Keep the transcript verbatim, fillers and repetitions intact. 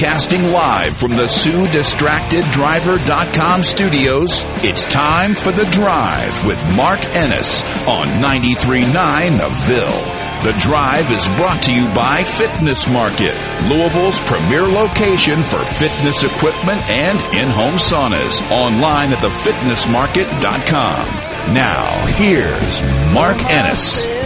Broadcasting live from the Sue Distracted Driver dot com studios, it's time for The Drive with Mark Ennis on ninety-three point nine The Ville. The Drive is brought to you by Fitness Market, Louisville's premier location for fitness equipment and in-home saunas. Online at the fitness market dot com. Now, here's Mark Ennis.